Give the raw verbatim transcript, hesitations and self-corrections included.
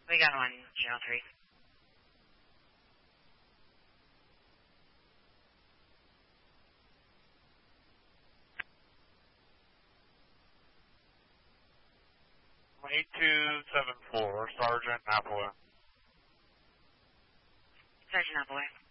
We got one, Channel three. eight two seven four, Sergeant Appleway. Sergeant Appleway.